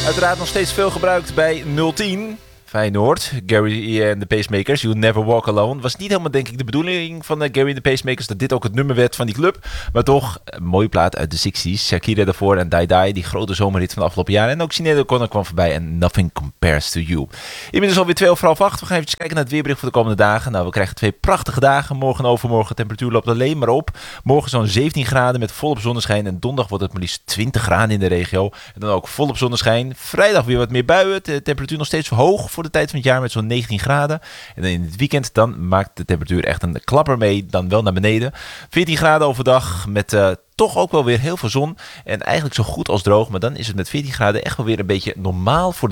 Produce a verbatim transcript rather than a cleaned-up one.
Uiteraard nog steeds veel gebruikt bij nul tien. Feyenoord, Gary en de Pacemakers, You Never Walk Alone. Was niet helemaal, denk ik, de bedoeling van uh, Gary en de Pacemakers dat dit ook het nummer werd van die club. Maar toch, een mooie plaat uit de zestig's. Shakira daarvoor en Die Die, die grote zomerhit van de afgelopen jaren. En ook Sinead O'Connor kwam voorbij en Nothing Compares to You. Inmiddels alweer twee over half acht. We gaan even kijken naar het weerbericht voor de komende dagen. Nou, we krijgen twee prachtige dagen. Morgen en overmorgen, de temperatuur loopt alleen maar op. Morgen zo'n zeventien graden met volop zonneschijn. En donderdag wordt het maar liefst twintig graden in de regio. En dan ook volop zonneschijn. Vrijdag weer wat meer buien. De temperatuur nog steeds hoog voor de tijd van het jaar met zo'n negentien graden. En dan in het weekend dan maakt de temperatuur echt een klapper mee, dan wel naar beneden. veertien graden overdag met uh, toch ook wel weer heel veel zon. En eigenlijk zo goed als droog. Maar dan is het met veertien graden echt wel weer een beetje normaal voor de